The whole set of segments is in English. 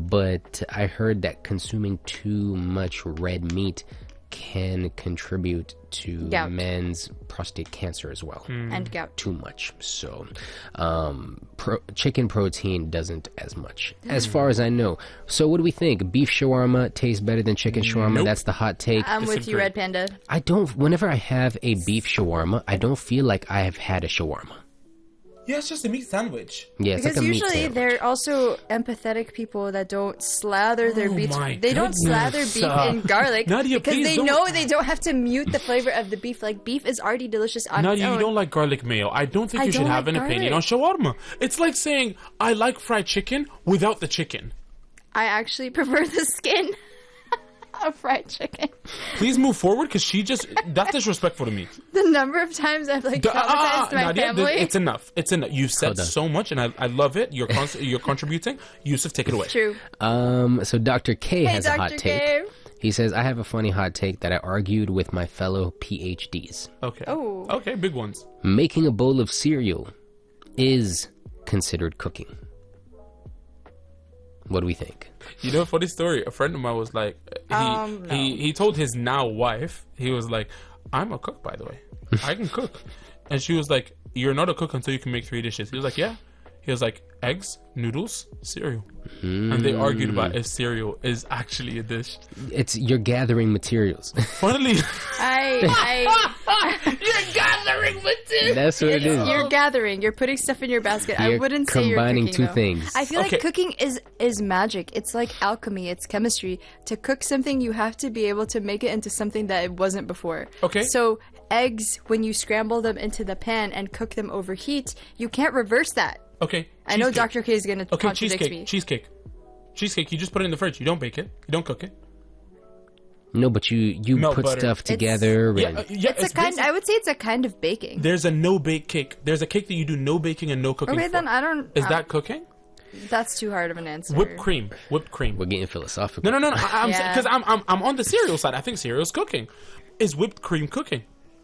but I heard that consuming too much red meat can contribute to Gout. men's prostate cancer as well. And gout. Too much. So chicken protein doesn't as much, as far as I know. So what do we think? Beef shawarma tastes better than chicken shawarma? Nope. That's the hot take. I'm with you, Disagree. Red Panda. I don't, whenever I have a beef shawarma, I don't feel like I have had a shawarma. Yeah, it's just a meat sandwich. Yeah, it's Because like a meat usually sandwich. they're also empathetic people that don't slather their Oh beef. my They don't slather goodness. beef in garlic Nadia, because please they don't- know they don't have to mute the flavor of the beef. Like beef is already delicious on its Nadia, own. you don't like garlic mayo. I don't think I you should don't have like an opinion on shawarma. It's like saying, I like fried chicken without the chicken. I actually prefer the skin of fried chicken. Please move forward, because that's disrespectful to me. The number of times I've like traumatized my Nadia, family. it's enough. It's enough. You've said Hold on. so much, and I love it. You're contributing. Yusuf, take it away. True. So Dr. K Hey, has a hot Dr. take. K. He says, I have a funny hot take that I argued with my fellow PhDs. Okay. Oh. Okay, big ones. Making a bowl of cereal is considered cooking. What do we think? You know, funny story. A friend of mine was like, he told his now wife, he was like, I'm a cook, by the way. I can cook. And she was like, you're not a cook until you can make 3 dishes. He was like, yeah. He was like, eggs, noodles, cereal. And they argued about if cereal is actually a dish. You're gathering materials. Funnily, You're gathering material. That's what it is. You're gathering. You're putting stuff in your basket. I You're wouldn't say you're combining cooking, two though. things. I feel Okay. like cooking is magic. It's like alchemy. It's chemistry. To cook something, you have to be able to make it into something that it wasn't before. Okay. So eggs, when you scramble them into the pan and cook them over heat, you can't reverse that. okay. I know cheesecake. Dr. K is going to Okay, contradict me. cheesecake. Cheesecake, you just put it in the fridge. You don't bake it. You don't cook it. No, but you Melt put butter. stuff together. Yeah, and yeah. It's a kind. I would say it's a kind of baking. There's a no-bake cake. There's a cake that you do no baking and no cooking Okay, for. then I don't. Is that cooking? That's too hard of an answer. Whipped cream. Whipped cream. we're getting philosophical. No. I'm Yeah. because I'm on the cereal side. I think cereal's cooking. Is whipped cream cooking?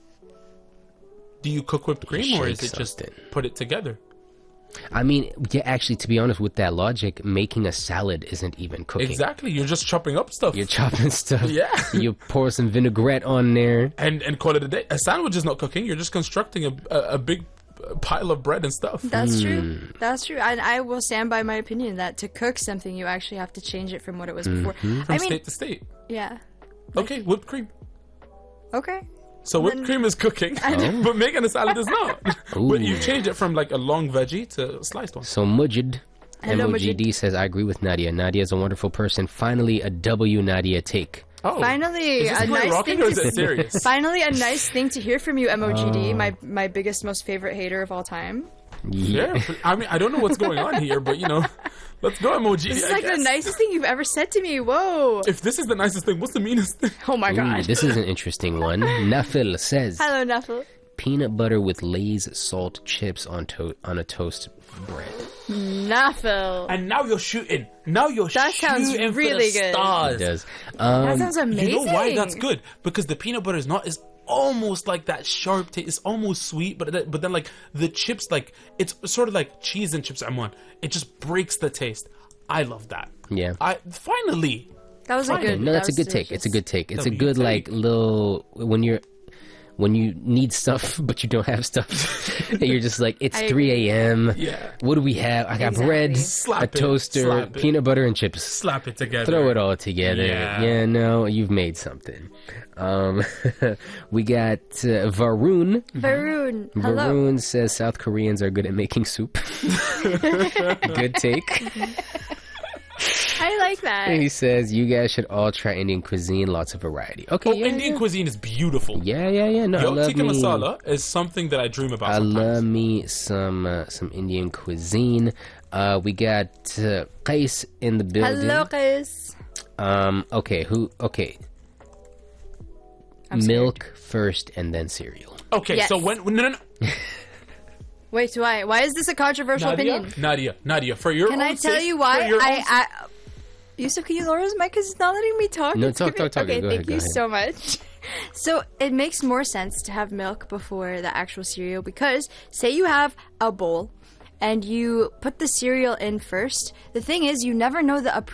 Do you cook whipped cream or is shake it just something. put it together? I mean, yeah, actually, to be honest, with that logic, making a salad isn't even cooking. Exactly. You're just chopping up stuff. You're chopping stuff. Yeah. You pour some vinaigrette on there. and call it a day. A sandwich is not cooking. You're just constructing a big pile of bread and stuff. That's true. That's true. And I will stand by my opinion that to cook something, you actually have to change it from what it was before. From I mean, state to state. yeah. Okay, whipped cream. Okay. So whipped cream is cooking, but making a salad is not. But you changed it from like a long veggie to a sliced one. So Mujid, Hello, MOGD says, I agree with Nadia. Nadia is a wonderful person. Finally, a W Nadia take. Oh, Finally, is this a Ray nice rocking thing or is to it serious? Finally, a nice thing to hear from you, MOGD, my biggest, most favorite hater of all time. Yeah, I mean, I don't know what's going on here, but you know, let's go emoji. This is I like the guess. nicest thing you've ever said to me. Whoa. If this is the nicest thing, what's the meanest thing? Oh my Ooh, god. this is an interesting one. Nafil says, Hello, Nuffle. peanut butter with Lay's salt chips on a toast bread. Nuffle. And now you're shooting. Now you're That sounds shooting for really the good. stars. It does. That sounds amazing. You know why that's good? Because the peanut butter is not is almost like that sharp taste. It's almost sweet, but then like the chips, like it's sort of like cheese and chips. I'm on. It just breaks the taste. I love that. Yeah. I finally. That was a good. No, that's a that good was take. It's a delicious. good take. It's a W good take. like little when you need stuff but you don't have stuff. And you're just like, it's I 3 a.m. Yeah. What do we have? I got Exactly. bread, Slap a it, toaster, slap it. peanut butter and chips. Slap it together. Throw it all together. Yeah. No, you've made something. We got Varun. Varun. Hello. Varun says South Koreans are good at making soup. Good take. I like that. And he says you guys should all try Indian cuisine. Lots of variety. Okay. Oh, yeah, Indian yeah. cuisine is beautiful. Yeah. No, I Yo, love tikka me. masala is something that I dream about I sometimes. love me some Indian cuisine. We got Qais in the building. Hello, guys. Okay. Okay. I'm scared. Milk first and then cereal. Okay, Yes. so when no. Wait, why is this a controversial opinion? Nadia, for your Can own I tell sake- you for why? your own sake- Yusuf, can you lower his mic because it's not letting me talk? No, It's talk. Okay, Go thank ahead, go you ahead. so much. So it makes more sense to have milk before the actual cereal because say you have a bowl and you put the cereal in first. The thing is, you never know the